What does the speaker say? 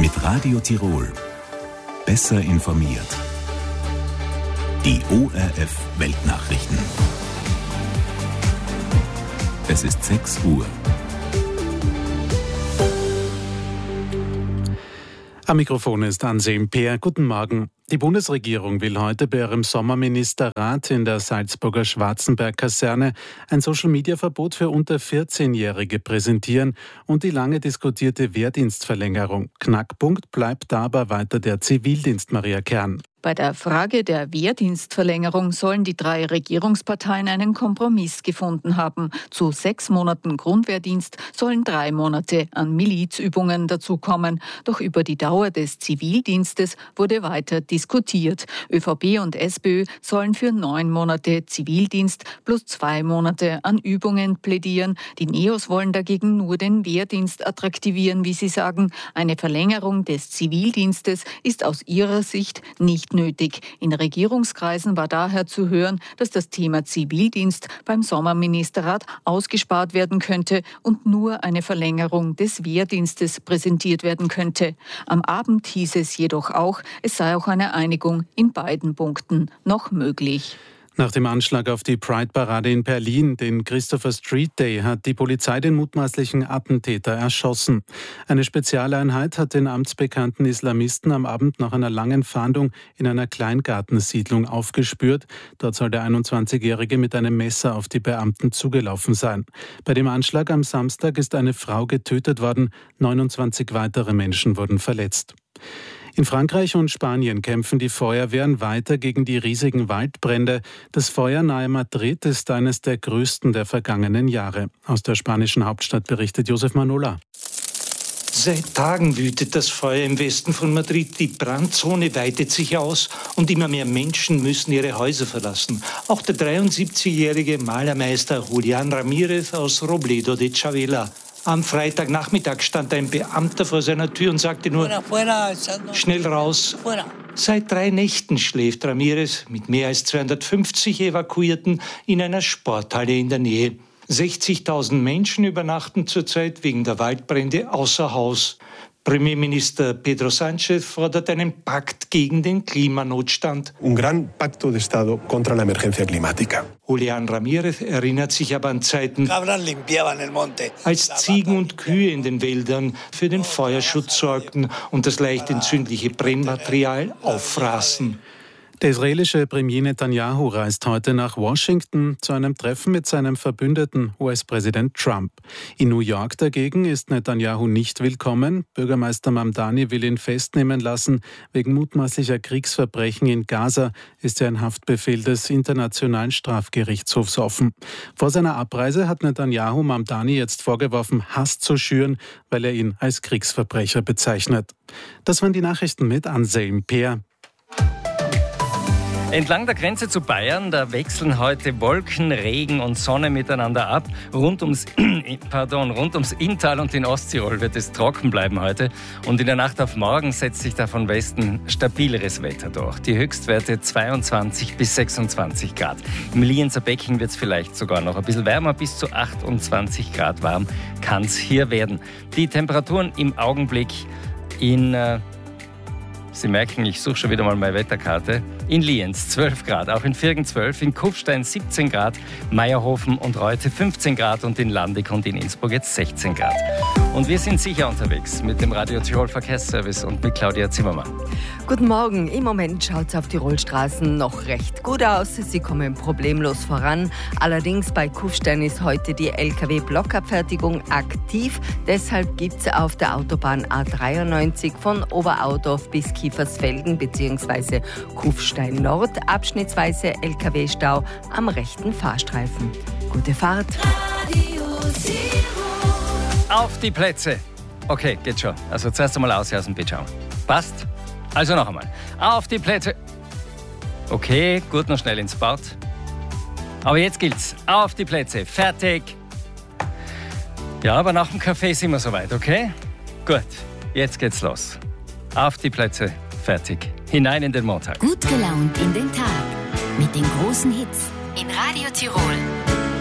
Mit Radio Tirol. Besser informiert. Die ORF Weltnachrichten. Es ist 6 Uhr. Am Mikrofon ist Anselm Peer. Guten Morgen. Die Bundesregierung will heute bei ihrem Sommerministerrat in der Salzburger Schwarzenberg-Kaserne ein Social-Media-Verbot für unter 14-Jährige präsentieren und die lange diskutierte Wehrdienstverlängerung. Knackpunkt bleibt da aber weiter der Zivildienst, Maria Kern. Bei der Frage der Wehrdienstverlängerung sollen die 3 Regierungsparteien einen Kompromiss gefunden haben. Zu 6 Monaten Grundwehrdienst sollen 3 Monate an Milizübungen dazukommen. Doch über die Dauer des Zivildienstes wurde weiter diskutiert. ÖVP und SPÖ sollen für 9 Monate Zivildienst plus 2 Monate an Übungen plädieren. Die Neos wollen dagegen nur den Wehrdienst attraktivieren, wie sie sagen. Eine Verlängerung des Zivildienstes ist aus ihrer Sicht nicht nötig. In Regierungskreisen war daher zu hören, dass das Thema Zivildienst beim Sommerministerrat ausgespart werden könnte und nur eine Verlängerung des Wehrdienstes präsentiert werden könnte. Am Abend hieß es jedoch auch, es sei auch eine Einigung in beiden Punkten noch möglich. Nach dem Anschlag auf die Pride-Parade in Berlin, den Christopher Street Day, hat die Polizei den mutmaßlichen Attentäter erschossen. Eine Spezialeinheit hat den amtsbekannten Islamisten am Abend nach einer langen Fahndung in einer Kleingartensiedlung aufgespürt. Dort soll der 21-Jährige mit einem Messer auf die Beamten zugelaufen sein. Bei dem Anschlag am Samstag ist eine Frau getötet worden, 29 weitere Menschen wurden verletzt. In Frankreich und Spanien kämpfen die Feuerwehren weiter gegen die riesigen Waldbrände. Das Feuer nahe Madrid ist eines der größten der vergangenen Jahre. Aus der spanischen Hauptstadt berichtet Josef Manola. Seit Tagen wütet das Feuer im Westen von Madrid. Die Brandzone weitet sich aus und immer mehr Menschen müssen ihre Häuser verlassen. Auch der 73-jährige Malermeister Julián Ramírez aus Robledo de Chavela. Am Freitagnachmittag stand ein Beamter vor seiner Tür und sagte nur, schnell raus. Seit 3 Nächten schläft Ramírez mit mehr als 250 Evakuierten in einer Sporthalle in der Nähe. 60.000 Menschen übernachten zurzeit wegen der Waldbrände außer Haus. Premierminister Pedro Sánchez fordert einen Pakt gegen den Klimanotstand. Un gran pacto de Estado contra la emergencia climática. Julián Ramírez erinnert sich aber an Zeiten, als Ziegen und Kühe in den Wäldern für den Feuerschutz sorgten und das leicht entzündliche Brennmaterial auffraßen. Der israelische Premier Netanyahu reist heute nach Washington zu einem Treffen mit seinem Verbündeten US-Präsident Trump. In New York dagegen ist Netanyahu nicht willkommen. Bürgermeister Mamdani will ihn festnehmen lassen. Wegen mutmaßlicher Kriegsverbrechen in Gaza ist ja ein Haftbefehl des Internationalen Strafgerichtshofs offen. Vor seiner Abreise hat Netanyahu Mamdani jetzt vorgeworfen, Hass zu schüren, weil er ihn als Kriegsverbrecher bezeichnet. Das waren die Nachrichten mit Anselm Peer. Entlang der Grenze zu Bayern, da wechseln heute Wolken, Regen und Sonne miteinander ab. Rund ums Inntal und in Osttirol wird es trocken bleiben heute. Und in der Nacht auf morgen setzt sich da von Westen stabileres Wetter durch. Die Höchstwerte 22 bis 26 Grad. Im Lienzer Becken wird es vielleicht sogar noch ein bisschen wärmer. Bis zu 28 Grad warm kann es hier werden. Die Temperaturen im Augenblick in... Sie merken, ich suche schon wieder mal meine Wetterkarte. In Lienz 12 Grad, auch in Virgen 12, in Kufstein 17 Grad, Meierhofen und Reute 15 Grad und in Landig und in Innsbruck jetzt 16 Grad. Und wir sind sicher unterwegs mit dem Radio Tirol Verkehrsservice und mit Claudia Zimmermann. Guten Morgen. Im Moment schaut es auf Tirolstraßen noch recht gut aus. Sie kommen problemlos voran. Allerdings bei Kufstein ist heute die LKW-Blockabfertigung aktiv. Deshalb gibt es auf der Autobahn A93 von Oberaudorf bis Kiefersfelden bzw. Kufstein Nord abschnittsweise LKW-Stau am rechten Fahrstreifen. Gute Fahrt. Auf die Plätze. Okay, geht schon. Also zuerst einmal aus dem Bild schauen. Passt? Also noch einmal. Auf die Plätze. Okay, gut, noch schnell ins Bad. Aber jetzt gilt's. Auf die Plätze. Fertig. Ja, aber nach dem Kaffee sind wir soweit, okay? Gut, jetzt geht's los. Auf die Plätze. Fertig. Hinein in den Montag. Gut gelaunt in den Tag. Mit den großen Hits. In Radio Tirol.